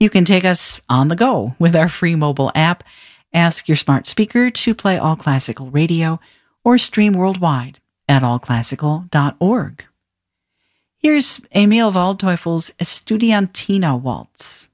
You can take us on the go with our free mobile app. Ask your smart speaker to play All Classical Radio or stream worldwide at allclassical.org. Here's Emil Waldteufel's Estudiantina Waltz.